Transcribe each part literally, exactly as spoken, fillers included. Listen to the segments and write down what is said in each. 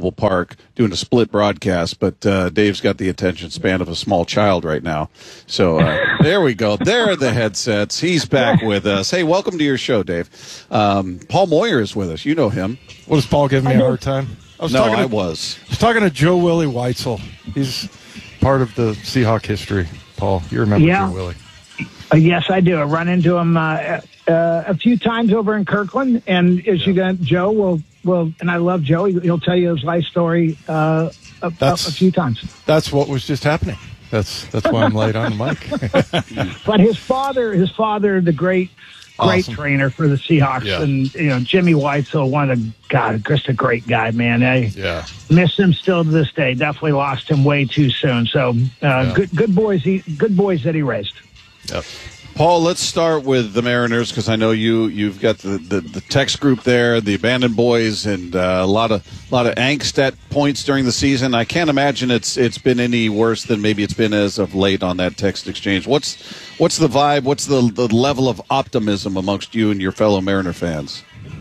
T-Mobile Park doing a split broadcast, but uh, Dave's got the attention span of a small child right now. So uh, there we go. There are the headsets. He's back with us. Hey, welcome to your show, Dave. Um, Paul Moyer is with us. You know him. What, does Paul give me a hard time? I was no, talking to, I was. I was talking to Joe Willie Weitzel. He's part of the Seahawk history. Paul, you remember yeah. Joe Willie? Uh, yes, I do. I run into him uh, uh, a few times over in Kirkland, and as yeah. you got Joe will will, and I love Joe. He'll tell you his life story uh, a, a, a few times. That's what was just happening. That's that's why I'm late on the mic. But his father, his father, the great. Great awesome. trainer for the Seahawks, yeah. and you know Jimmy Weitzel, one of the God, just a great guy, man. I yeah. miss him still to this day. Definitely lost him way too soon. So uh, yeah. good, good boys, he, good boys that he raised. Yep. Paul, let's start with the Mariners because I know you you've got the, the, the text group there, the Abandoned Boys, and uh, a lot of a lot of angst at points during the season. I can't imagine it's it's been any worse than maybe it's been as of late on that text exchange. What's what's the vibe? What's the the level of optimism amongst you and your fellow Mariner fans?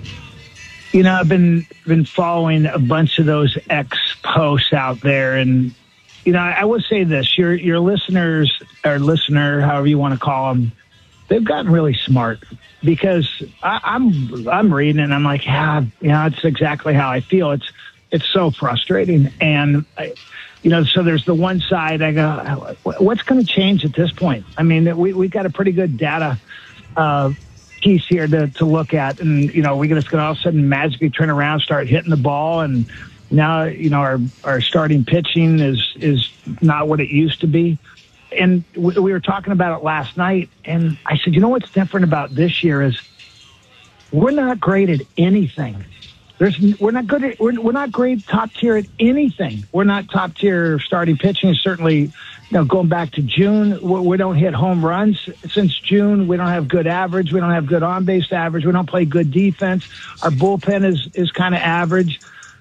You know, I've been been following a bunch of those X posts out there, and you know, I will say this: your your listeners or listener, however you want to call them. They've gotten really smart because I, I'm I'm reading and I'm like, yeah, yeah, it's exactly how I feel. It's it's so frustrating, and I, you know, so there's the one side I go, what's going to change at this point? I mean, we we got a pretty good data uh, piece here to to look at, and you know, we're just going to all of a sudden magically turn around, start hitting the ball, and now you know our our starting pitching is is not what it used to be. And we were talking about it last night, and I said, you know what's different about this year is we're not great at anything. There's we're not good at we're, we're not great top tier at anything. We're not top tier starting pitching. Certainly, you know, going back to June, we, we don't hit home runs since June. We don't have good average. We don't have good on base average. We don't play good defense. Our bullpen is is kind of average.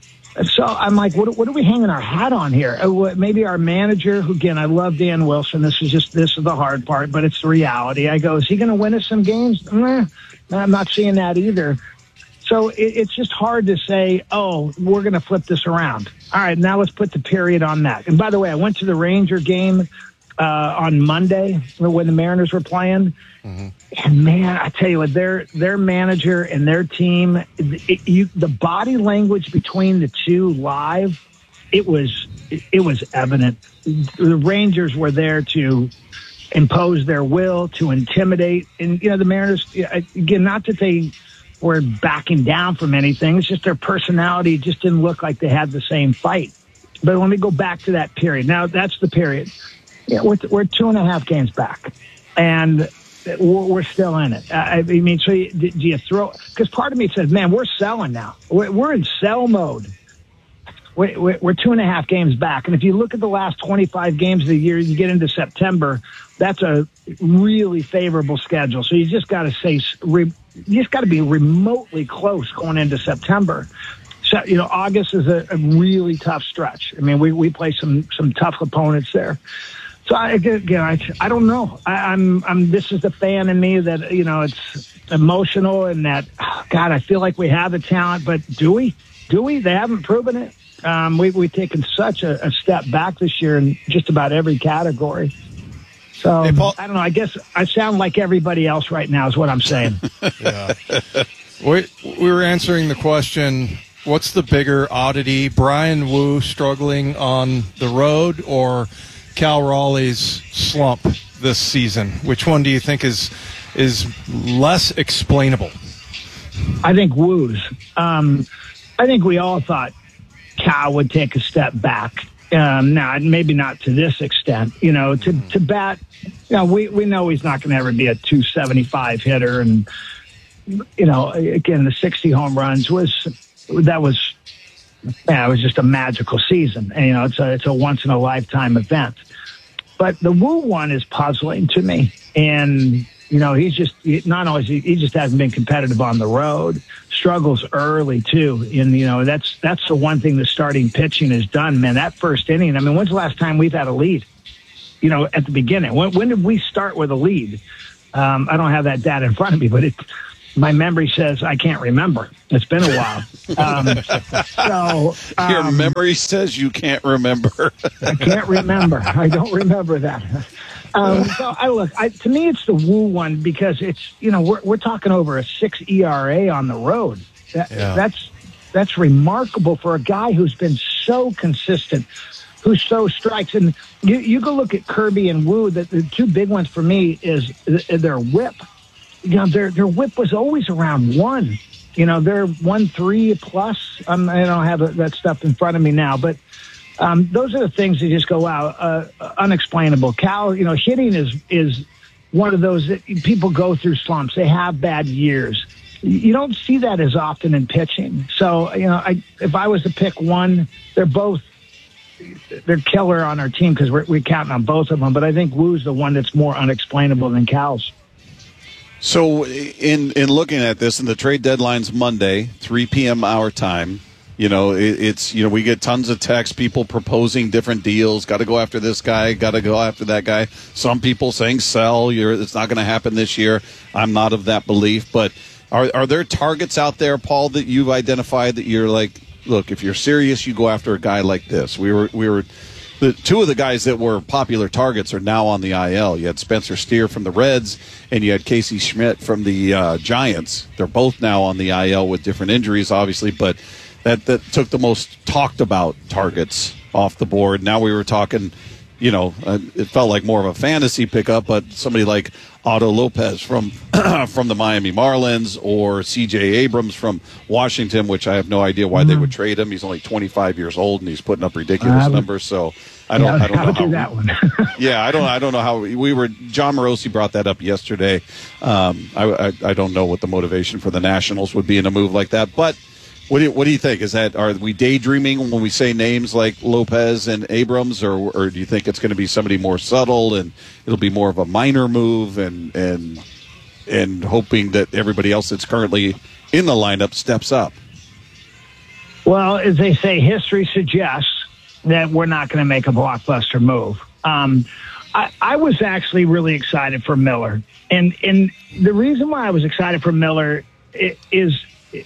So I'm like, what, what are we hanging our hat on here? Uh, maybe our manager, who, again, I love Dan Wilson. This is just, this is the hard part, but it's the reality. I go, is he going to win us some games? Eh, I'm not seeing that either. So it, it's just hard to say, oh, we're going to flip this around. All right, now let's put the period on that. And by the way, I went to the Ranger game uh, on Monday when the Mariners were playing. Mm-hmm. And man, I tell you what, their their manager and their team, it, you, the body language between the two live, it was it, it was evident. The Rangers were there to impose their will, to intimidate, and you know the Mariners. Again, not that they were backing down from anything; it's just their personality just didn't look like they had the same fight. But let me go back to that period. Now that's the period. Yeah, we're we're two and a half games back, and we're still in it. I mean, so you, do you throw? Because part of me says, "Man, we're selling now. We're, we're in sell mode. We're, we're two and a half games back." And if you look at the last twenty-five games of the year, you get into September. That's a really favorable schedule. So you just got to say, you just got to be remotely close going into September. So you know, August is a, a really tough stretch. I mean, we we play some some tough opponents there. So I, again, I, I don't know. I, I'm, I'm. This is the fan in me that you know it's emotional and that. God, I feel like we have the talent, but do we? Do we? They haven't proven it. Um, we, we've taken such a, a step back this year in just about every category. So hey, Paul, I don't know. I guess I sound like everybody else right now. Is what I'm saying. Yeah. we we were answering the question. What's the bigger oddity? Brian Wu struggling on the road, or Cal Raleigh's slump this season? Which one do you think is is less explainable? I think Wu's. Um, I think we all thought Cal would take a step back. Um, now, maybe not to this extent. You know, to to bat. You know, we we know he's not going to ever be a two seventy-five hitter, and you know, again, the sixty home runs was that was. Yeah, it was just a magical season. And, you know, it's a it's a once in a lifetime event. But the Wu one is puzzling to me. And, you know, he's just not always he, he just hasn't been competitive on the road. Struggles early too. And, you know, that's that's the one thing the starting pitching has done, man. That first inning. I mean, when's the last time we've had a lead? You know, at the beginning. When when did we start with a lead? Um, I don't have that data in front of me, but it my memory says I can't remember. It's been a while. Um, so um, your memory says you can't remember. I can't remember. I don't remember that. Um, so I look. I, to me, it's the Woo one because it's you know we're we're talking over a six E R A on the road. That, yeah. That's that's remarkable for a guy who's been so consistent, who so strikes. And you you go look at Kirby and Woo. The, the two big ones for me is their whip. You know, their their whip was always around one. You know, they're one three plus. Um, I don't have that stuff in front of me now, but um, those are the things that just go wow, uh, unexplainable. Cal, you know, hitting is is one of those that people go through slumps. They have bad years. You don't see that as often in pitching. So, you know, I, if I was to pick one, they're both they're killer on our team because we're, we're counting on both of them. But I think Woo's the one that's more unexplainable than Cal's. So in in looking at this, and the trade deadline's Monday, three p.m. our time, you know, it, it's, you know, we get tons of texts, people proposing different deals, got to go after this guy, got to go after that guy. Some people saying sell, you're, it's not going to happen this year. I'm not of that belief. But are, are there targets out there, Paul, that you've identified that you're like, look, if you're serious, you go after a guy like this? We were, we were, the two of the guys that were popular targets are now on the I L. You had Spencer Steer from the Reds, and you had Casey Schmidt from the uh, Giants. They're both now on the I L with different injuries, obviously, but that, that took the most talked about targets off the board. Now we were talking, you know, uh, it felt like more of a fantasy pickup, but somebody like Otto Lopez from from the Miami Marlins or C J Abrams from Washington, which I have no idea why mm-hmm. they would trade him. He's only twenty-five years old and he's putting up ridiculous uh, numbers. So I don't, yeah, I don't know how. Do that one. yeah, I don't, I don't know how we, we were. John Morosi brought that up yesterday. Um, I, I, I don't know what the motivation for the Nationals would be in a move like that, but. What do you, what do you think? Is that, are we daydreaming when we say names like Lopez and Abrams, or or do you think it's going to be somebody more subtle and it'll be more of a minor move and and and hoping that everybody else that's currently in the lineup steps up? Well, as they say, history suggests that we're not going to make a blockbuster move. Um, I, I was actually really excited for Miller, and and the reason why I was excited for Miller is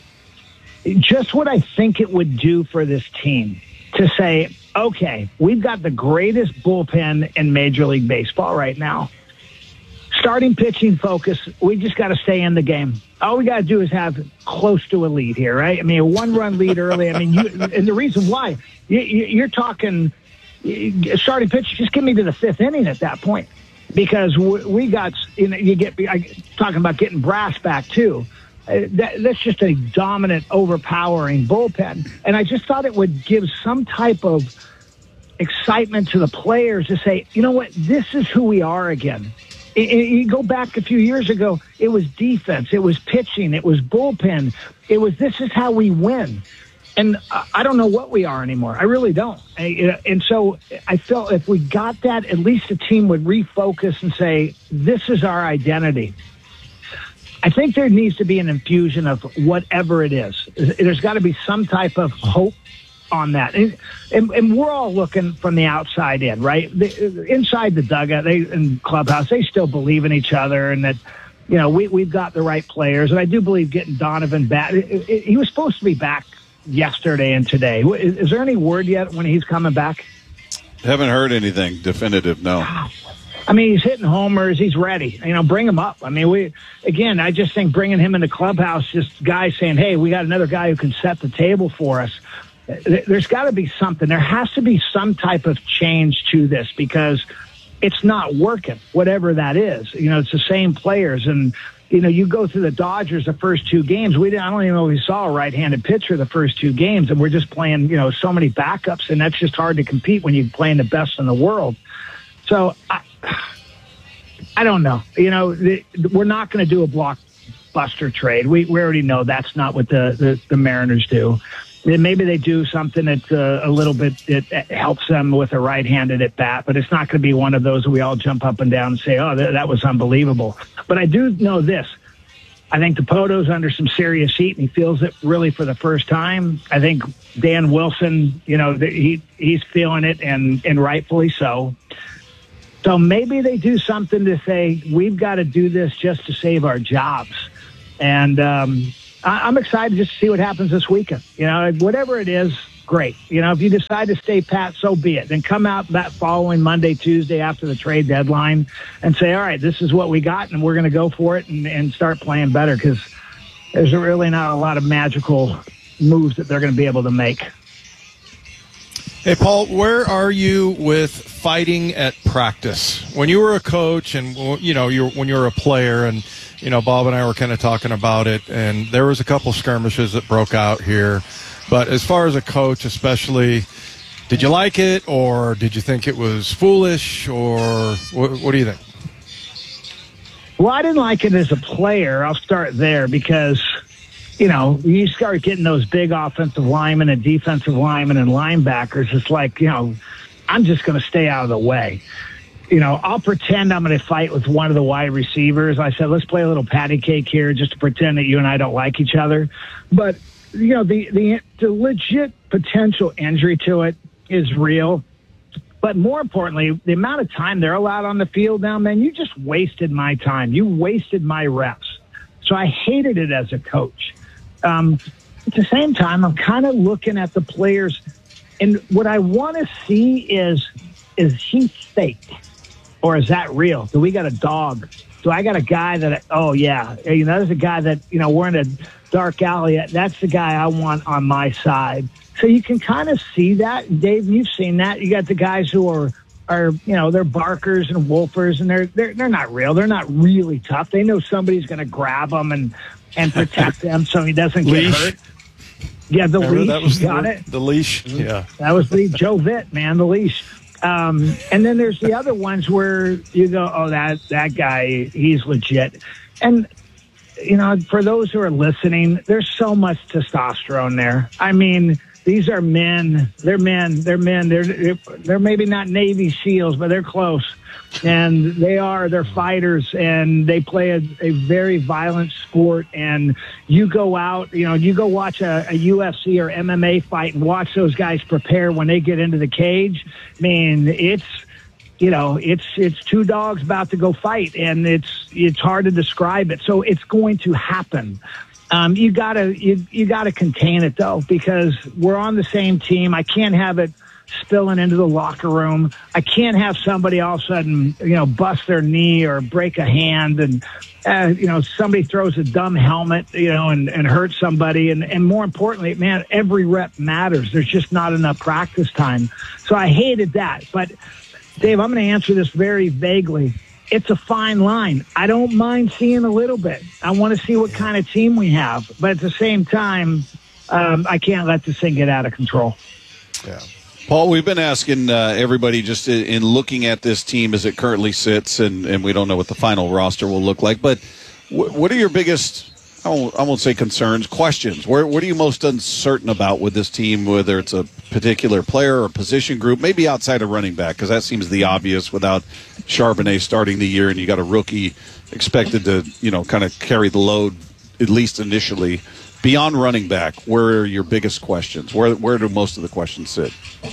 just what I think it would do for this team to say, okay, we've got the greatest bullpen in Major League Baseball right now. Starting pitching focus, we just got to stay in the game. All we got to do is have close to a lead here, right? I mean, a one-run lead early. I mean, you, and the reason why, you, you're talking starting pitch, just get me to the fifth inning at that point. Because we got, you know, you get, I, talking about getting brass back too. That, that's just a dominant, overpowering bullpen. And I just thought it would give some type of excitement to the players to say, you know what, this is who we are again. It, it, you go back a few years ago, it was defense, it was pitching, it was bullpen. It was, this is how we win. And I don't know what we are anymore. I really don't. And so I felt if we got that, at least the team would refocus and say, this is our identity. I think there needs to be an infusion of whatever it is. There's got to be some type of hope on that. And, and, and we're all looking from the outside in, right? The, inside the dugout, they in clubhouse, they still believe in each other and that, you know, we, we've got the right players. And I do believe getting Donovan back. It, it, he was supposed to be back yesterday and today. Is, is there any word yet when he's coming back? Haven't heard anything definitive, no. I mean, he's hitting homers. He's ready. You know, bring him up. I mean, we again, I just think bringing him in the clubhouse, just guys saying, hey, we got another guy who can set the table for us. There's got to be something. There has to be some type of change to this because it's not working, whatever that is. You know, it's the same players. And, you know, you go through the Dodgers the first two games. We didn't, I don't even know if we saw a right-handed pitcher the first two games. And we're just playing, you know, so many backups. And that's just hard to compete when you're playing the best in the world. So I, I don't know. You know, the, we're not going to do a blockbuster trade. We we already know that's not what the, the, the Mariners do. Maybe they do something that uh, a little bit it helps them with a right-handed at bat, but it's not going to be one of those that we all jump up and down and say, oh, th- that was unbelievable. But I do know this. I think DePoto's under some serious heat, and he feels it really for the first time. I think Dan Wilson, you know, he he's feeling it, and, and rightfully so. So maybe they do something to say, we've got to do this just to save our jobs. And um, I, I'm excited just to see what happens this weekend. You know, whatever it is, great. You know, if you decide to stay pat, so be it. Then come out that following Monday, Tuesday after the trade deadline and say, all right, this is what we got, and we're going to go for it and, and start playing better, because there's really not a lot of magical moves that they're going to be able to make. Hey, Paul, where are you with fighting at practice? When you were a coach and, you know, you when you were a player, and, you know, Bob and I were kind of talking about it, and there was a couple skirmishes that broke out here. But as far as a coach especially, did you like it, or did you think it was foolish, or what, what do you think? Well, I didn't like it as a player. I'll start there, because, you know, you start getting those big offensive linemen and defensive linemen and linebackers. It's like, you know, I'm just going to stay out of the way. You know, I'll pretend I'm going to fight with one of the wide receivers. I said, let's play a little patty cake here just to pretend that you and I don't like each other. But, you know, the, the, the legit potential injury to it is real. But more importantly, the amount of time they're allowed on the field now, man, you just wasted my time. You wasted my reps. So I hated it as a coach. Um, at the same time, I'm kind of looking at the players, and what I want to see is, is he fake, or is that real? Do we got a dog? Do I got a guy that, oh, yeah, you know, there's a guy that, you know, we're in a dark alley. That's the guy I want on my side. So you can kind of see that. Dave, you've seen that. You got the guys who are, are you know, they're barkers and wolfers, and they're they're they're not real. They're not really tough. They know somebody's going to grab them and, and protect them so he doesn't get Leash. hurt. Yeah, the Remember, leash. that was You got the, it? the leash. Yeah. That was the Joe Vitt, man, the leash. Um, and then there's the other ones where you go, oh, that that guy, he's legit. And, you know, for those who are listening, there's so much testosterone there. I mean, these are men. They're men. They're men. They're they're maybe not Navy SEALs, but they're close. And they are. They're fighters, and they play a, a very violent sport. And you go out, you know, you go watch a, a U F C or M M A fight and watch those guys prepare when they get into the cage. I mean, it's, you know, it's it's two dogs about to go fight, and it's it's hard to describe it. So it's going to happen. Um, you gotta you you gotta contain it though, because we're on the same team. I can't have it spilling into the locker room. I can't have somebody all of a sudden, you know, bust their knee or break a hand, and uh, you know, somebody throws a dumb helmet, you know, and, and hurts somebody. And, and more importantly, man, every rep matters. There's just not enough practice time. So I hated that. But Dave, I'm going to answer this very vaguely. It's a fine line. I don't mind seeing a little bit. I want to see what kind of team we have. But at the same time, um, I can't let this thing get out of control. Yeah. Paul, we've been asking uh, everybody just in, in looking at this team as it currently sits, and, and we don't know what the final roster will look like, but w- what are your biggest, I won't, I won't say concerns, questions? Where, what are you most uncertain about with this team, whether it's a particular player or position group, maybe outside of running back, because that seems the obvious without Charbonnet starting the year, and you got a rookie expected to, you know, kind of carry the load, at least initially. Beyond running back, where are your biggest questions? Where where do most of the questions sit?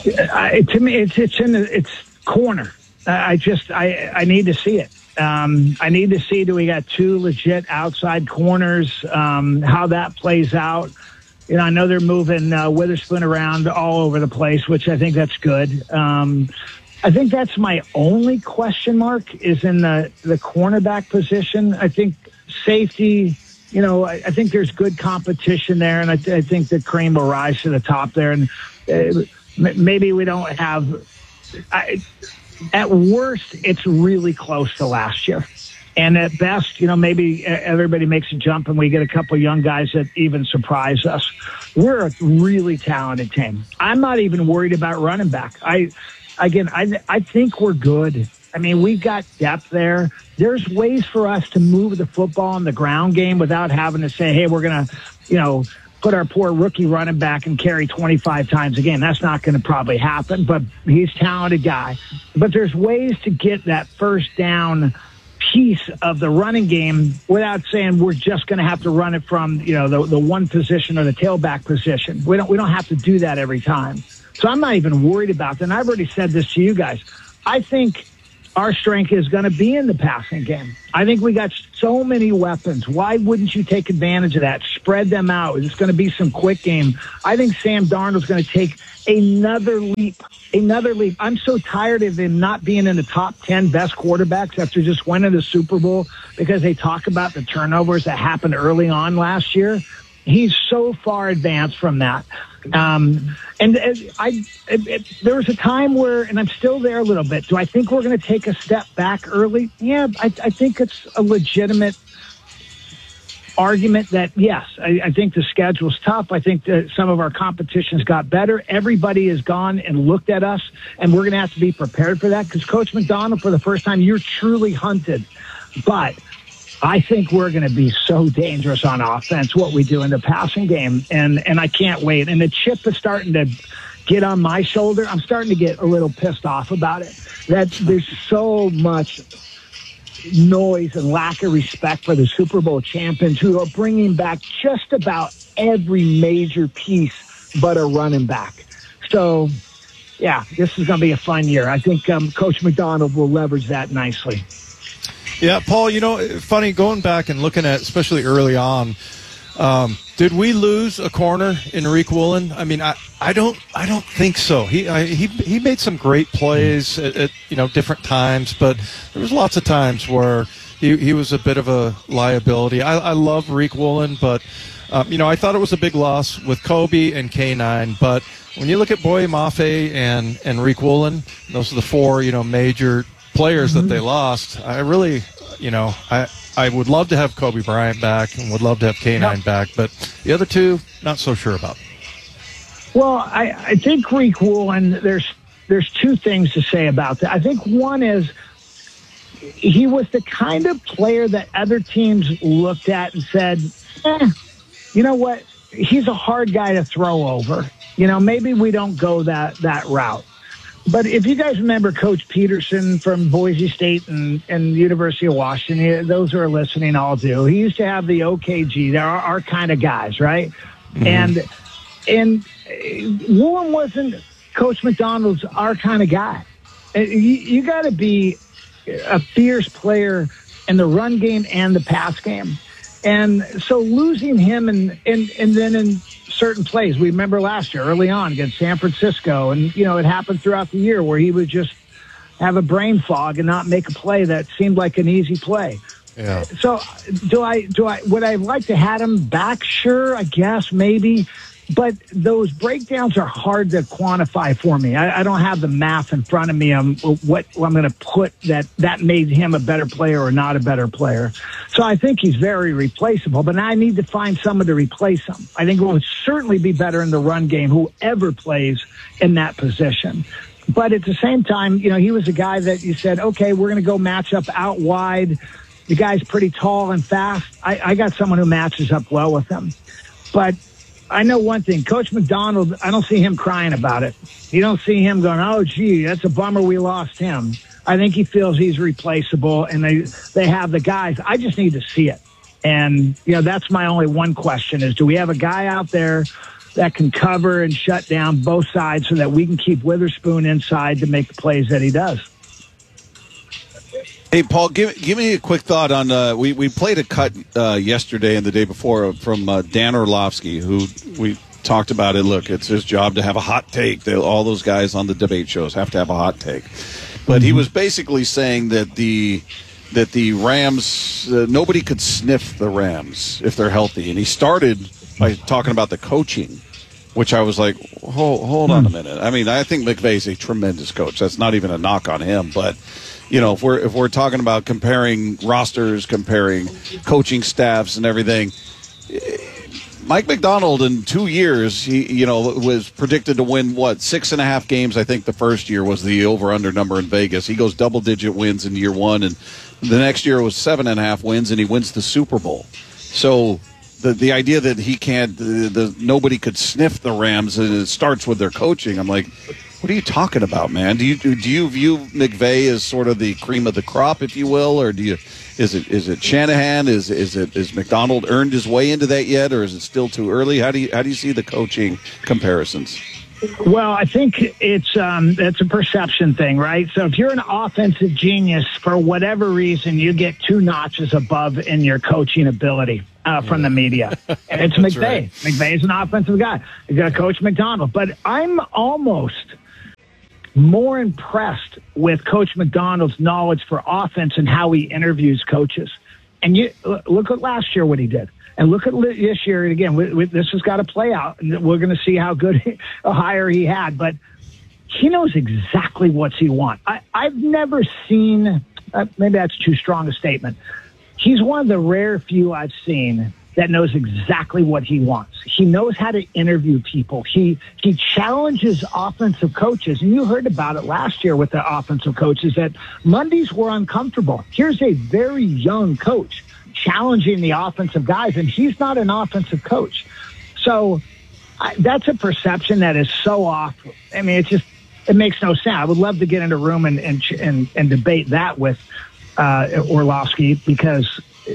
I, to me, it's it's in the, it's corner. I just I I need to see it. Um, I need to see, do we got two legit outside corners? Um, how that plays out. You know, I know they're moving uh, Witherspoon around all over the place, which I think that's good. Um, I think that's my only question mark is in the the cornerback position. I think safety. You know, I, I think there's good competition there, and I, I think the cream will rise to the top there. And uh, m- maybe we don't have I, – at worst, it's really close to last year. And at best, you know, maybe everybody makes a jump and we get a couple of young guys that even surprise us. We're a really talented team. I'm not even worried about running back. I, again, I I think we're good. I mean, we've got depth there. There's ways for us to move the football in the ground game without having to say, hey, we're going to, you know, put our poor rookie running back and carry twenty-five times a game. That's not going to probably happen, but he's a talented guy. But there's ways to get that first down piece of the running game without saying we're just going to have to run it from, you know, the, the one position or the tailback position. We don't, we don't have to do that every time. So I'm not even worried about that. And I've already said this to you guys. I think our strength is going to be in the passing game. I think we got so many weapons. Why wouldn't you take advantage of that? Spread them out. It's going to be some quick game. I think Sam Darnold's going to take another leap, another leap. I'm so tired of him not being in the top ten best quarterbacks after just winning the Super Bowl because they talk about the turnovers that happened early on last year. He's so far advanced from that. Um, and uh, I, it, it, there was a time where, and I'm still there a little bit. Do I think we're going to take a step back early? Yeah, I, I think it's a legitimate argument that, yes, I, I think the schedule's tough. I think that some of our competitions got better. Everybody has gone and looked at us, and we're going to have to be prepared for that because Coach McDonald, for the first time, you're truly hunted. But I think we're going to be so dangerous on offense, what we do in the passing game, and and I can't wait. And the chip is starting to get on my shoulder. I'm starting to get a little pissed off about it. That there's so much noise and lack of respect for the Super Bowl champions who are bringing back just about every major piece but a running back. So, yeah, this is going to be a fun year. I think um, Coach McDonald will leverage that nicely. Yeah, Paul, you know, funny, going back and looking at, especially early on, um, did we lose a corner in Rick Woolen? I mean, I, I don't I don't think so. He I, he he made some great plays at, at, you know, different times, but there was lots of times where he, he was a bit of a liability. I, I love Rick Woolen, but, um, you know, I thought it was a big loss with Kobe and K nine, but when you look at Boye Mafe and, and Rick Woolen, those are the four, you know, major players that they lost. I really, you know, I I would love to have Kobe Bryant back and would love to have K nine yep. back, but the other two, not so sure about. Well, I, I think Rick Woolen, there's there's two things to say about that. I think one is he was the kind of player that other teams looked at and said, eh, you know what, he's a hard guy to throw over. You know, maybe we don't go that that route. But if you guys remember Coach Peterson from Boise State and, and University of Washington, those who are listening all do. He used to have the O K G. They're our, our kind of guys, right? Mm-hmm. And and Woolen wasn't Coach McDonald's our kind of guy. You, you got to be a fierce player in the run game and the pass game. And so losing him and, and, and then in certain plays, we remember last year early on against San Francisco, and, you know, it happened throughout the year where he would just have a brain fog and not make a play that seemed like an easy play. Yeah. So do I, do I, would I like to have him back? Sure, I guess, maybe. But those breakdowns are hard to quantify for me. I, I don't have the math in front of me on what I'm going to put that that made him a better player or not a better player. So I think he's very replaceable, but I need to find someone to replace him. I think it would certainly be better in the run game, whoever plays in that position. But at the same time, you know, he was a guy that you said, okay, we're going to go match up out wide. The guy's pretty tall and fast. I, I got someone who matches up well with him. But I know one thing, Coach McDonald, I don't see him crying about it. You don't see him going, oh, gee, that's a bummer we lost him. I think he feels he's replaceable, and they they have the guys. I just need to see it. And, you know, that's my only one question is, do we have a guy out there that can cover and shut down both sides so that we can keep Witherspoon inside to make the plays that he does? Hey, Paul, give give me a quick thought on uh, – we, we played a cut uh, yesterday and the day before from uh, Dan Orlovsky, who we talked about it. Look, it's his job to have a hot take. They, all those guys on the debate shows have to have a hot take. But he was basically saying that the that the Rams uh, – nobody could sniff the Rams if they're healthy. And he started by talking about the coaching, which I was like, hold, hold on a minute. I mean, I think McVay's a tremendous coach. That's not even a knock on him, but – you know, if we're if we're talking about comparing rosters, comparing coaching staffs and everything, Mike McDonald in two years, he you know was predicted to win what six and a half games. I think the first year was the over/under number in Vegas. He goes double-digit wins in year one, and the next year was seven and a half wins, and he wins the Super Bowl. So the the idea that he can't, the, the nobody could sniff the Rams, and it starts with their coaching. I'm like, what are you talking about, man? Do you do you view McVay as sort of the cream of the crop, if you will, or do you is it is it Shanahan? Is is it is McDonald earned his way into that yet, or is it still too early? How do you how do you see the coaching comparisons? Well, I think it's um, it's a perception thing, right? So if you're an offensive genius, for whatever reason, you get two notches above in your coaching ability uh, from the media. And it's McVay. Right. McVay's an offensive guy. You got Coach McDonald. But I'm almost more impressed with Coach McDonald's knowledge for offense and how he interviews coaches. And you look at last year what he did. And look at this year again. We, we, this has got to play out. We're going to see how good a hire he had, but he knows exactly what he wants. I, I've never seen. Uh, maybe that's too strong a statement. He's one of the rare few I've seen that knows exactly what he wants. He knows how to interview people. He he challenges offensive coaches, and you heard about it last year with the offensive coaches that Mondays were uncomfortable. Here's a very young coach challenging the offensive guys, and he's not an offensive coach. So I, that's a perception that is so off. I mean, it's just, it makes no sense. I would love to get in a room and and and, and debate that with uh, Orlovsky because,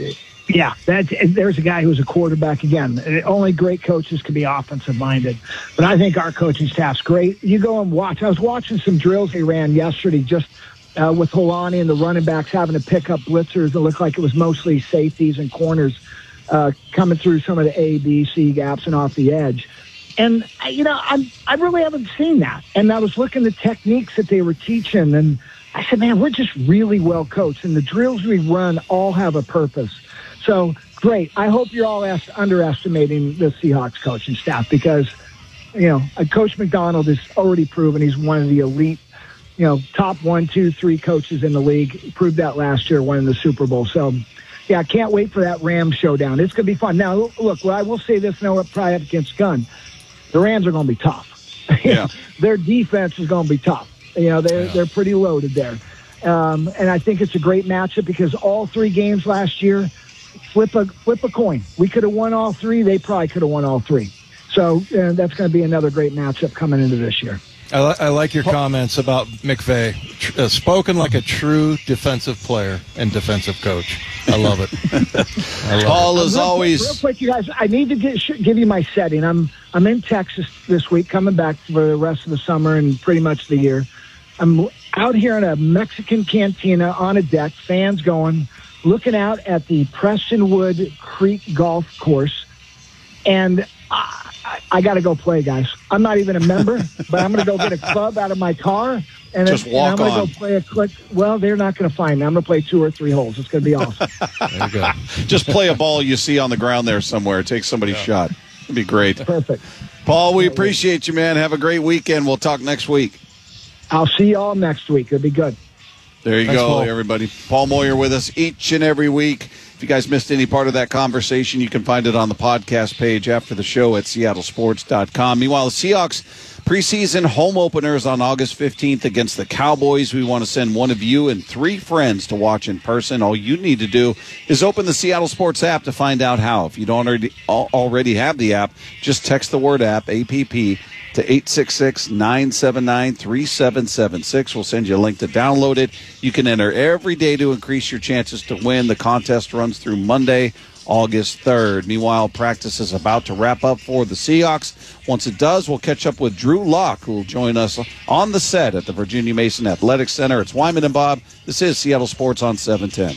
yeah, that there's a guy who's a quarterback again. Only great coaches can be offensive minded, but I think our coaching staff's great. You go and watch. I was watching some drills they ran yesterday, just Uh, with Holani and the running backs having to pick up blitzers. It looked like it was mostly safeties and corners uh, coming through some of the A, B, C gaps and off the edge. And, you know, I I really haven't seen that. And I was looking at the techniques that they were teaching, and I said, man, we're just really well coached. And the drills we run all have a purpose. So, great. I hope you're all est- underestimating the Seahawks coaching staff because, you know, Coach McDonald has already proven he's one of the elite, you know, top one, two, three coaches in the league. He proved that last year, winning the Super Bowl. So, yeah, I can't wait for that Rams showdown. It's going to be fun. Now, look, well, I will say this now, probably up against Gunn. The Rams are going to be tough. Yeah. Their defense is going to be tough. You know, they're, yeah. they're pretty loaded there. Um, and I think it's a great matchup because all three games last year, flip a, flip a coin. We could have won all three. They probably could have won all three. So uh, that's going to be another great matchup coming into this year. I, li- I like your comments about McVay. Uh, spoken like a true defensive player and defensive coach. I love it. I love Paul, it. as real always. Quick, real quick, you guys, I need to get, sh- give you my setting. I'm I'm in Texas this week, coming back for the rest of the summer and pretty much the year. I'm out here in a Mexican cantina on a deck, fans going, looking out at the Prestonwood Creek Golf Course, and I, I, I got to go play, guys. I'm not even a member, but I'm going to go get a club out of my car. And, Just and walk I'm going on. to go play a click. Well, they're not going to find me. I'm going to play two or three holes. It's going to be awesome. There you go. Just play a ball you see on the ground there somewhere. Take somebody's yeah. shot. It'd be great. Perfect. Paul, we appreciate you, man. Have a great weekend. We'll talk next week. I'll see you all next week. It'll be good. There you Thanks, go, Paul. everybody. Paul Moyer with us each and every week. If you guys missed any part of that conversation, you can find it on the podcast page after the show at seattle sports dot com. Meanwhile, the Seahawks preseason home openers on August fifteenth against the Cowboys. We want to send one of you and three friends to watch in person. All you need to do is open the Seattle Sports app to find out how. If you don't already already have the app, just text the word app, A P P, to eight six six, nine seven nine, three seven seven six. We'll send you a link to download it. You can enter every day to increase your chances to win. The contest runs through Monday, August third. Meanwhile, practice is about to wrap up for the Seahawks. Once it does, we'll catch up with Drew Lock, who will join us on the set at the Virginia Mason Athletic Center. It's Wyman and Bob. This is Seattle Sports on seven ten.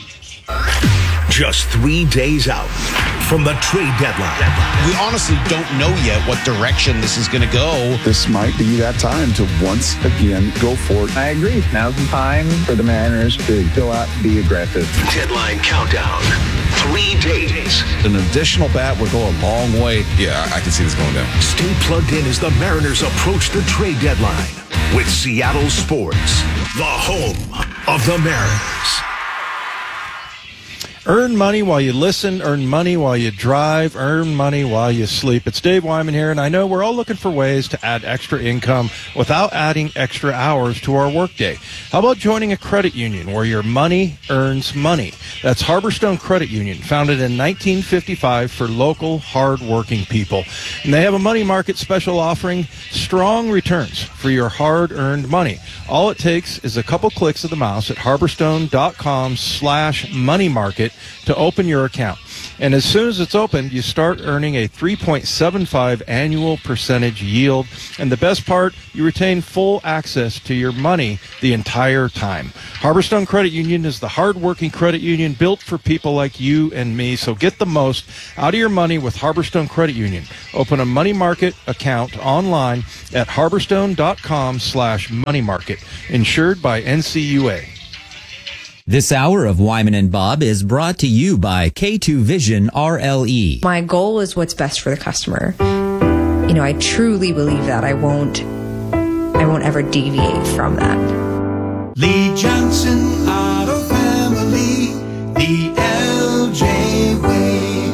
Just three days out from the trade deadline. We honestly don't know yet what direction this is going to go. This might be that time to once again go for it. I agree. Now's the time for the Mariners to go out and be aggressive. Deadline countdown. Three days. An additional bat would go a long way. Yeah, I can see this going down. Stay plugged in as the Mariners approach the trade deadline with Seattle Sports, the home of the Mariners. Earn money while you listen, earn money while you drive, earn money while you sleep. It's Dave Wyman here, and I know we're all looking for ways to add extra income without adding extra hours to our workday. How about joining a credit union where your money earns money? That's Harborstone Credit Union, founded in nineteen fifty-five for local, hard-working people. And they have a money market special offering strong returns for your hard-earned money. All it takes is a couple clicks of the mouse at harborstone.com slash money market to open your account. And as soon as it's opened, you start earning a three point seven five annual percentage yield. And the best part, you retain full access to your money the entire time. Harborstone Credit Union is the hard-working credit union built for people like you and me. So get the most out of your money with Harborstone Credit Union. Open a money market account online at harborstone.com slash money market. Insured by N C U A. This hour of Wyman and Bob is brought to you by K two Vision R L E. My goal is what's best for the customer. You know, I truly believe that. I won't, I won't ever deviate from that. Lee Johnson Auto Family, the L J way.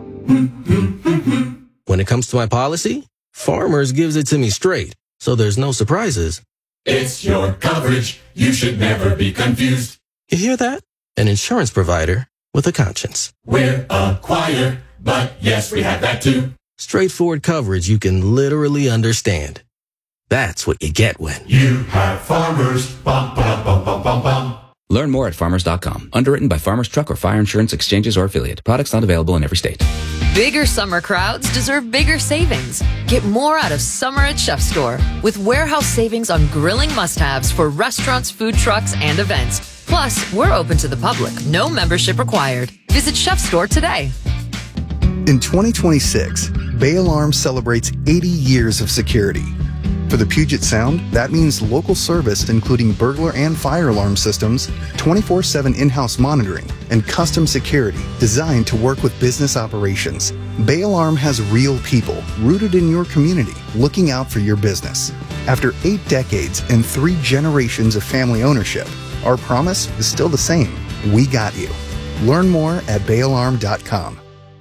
When it comes to my policy, Farmers gives it to me straight, so there's no surprises. It's your coverage. You should never be confused. You hear that? An insurance provider with a conscience. We're a choir, but yes, we have that too. Straightforward coverage you can literally understand. That's what you get when you have Farmers. Bum, bum, bum, bum, bum, bum. Learn more at farmers dot com. Underwritten by Farmers Truck or Fire Insurance Exchanges or affiliate. Products not available in every state. Bigger summer crowds deserve bigger savings. Get more out of summer at Chef Store with warehouse savings on grilling must-haves for restaurants, food trucks, and events. Plus, we're open to the public. No membership required. Visit Chef Store today. In twenty twenty-six, Bay Alarm celebrates eighty years of security. For the Puget Sound, that means local service including burglar and fire alarm systems, twenty-four seven in-house monitoring, and custom security designed to work with business operations. Bay Alarm has real people rooted in your community looking out for your business. After eight decades and three generations of family ownership, our promise is still the same. We got you. Learn more at bay alarm dot com.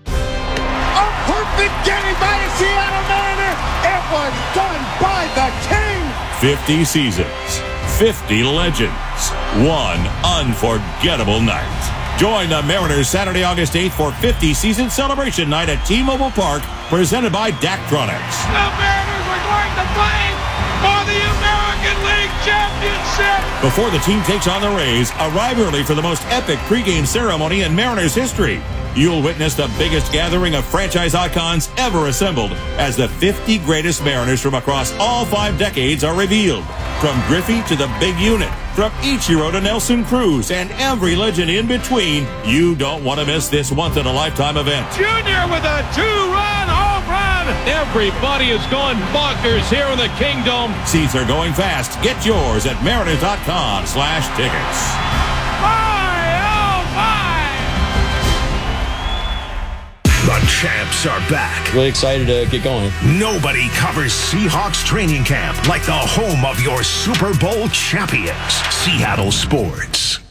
A perfect game by the Seattle Mariner. It was done by the King. fifty seasons, fifty legends, one unforgettable night. Join the Mariners Saturday, August eighth for fifty season celebration night at T-Mobile Park, presented by Daktronics. The Mariners are going to play for the American League Championship. Before the team takes on the Rays, arrive early for the most epic pregame ceremony in Mariners history. You'll witness the biggest gathering of franchise icons ever assembled as the fifty greatest Mariners from across all five decades are revealed. From Griffey to the big unit, from Ichiro to Nelson Cruz, and every legend in between, you don't want to miss this once-in-a-lifetime event. Junior with a two-run home run. Everybody is going bonkers here in the Kingdom. Seats are going fast. Get yours at mariners dot com slash tickets. My, oh, my. The champs are back. Really excited to get going. Nobody covers Seahawks training camp like the home of your Super Bowl champions, Seattle Sports.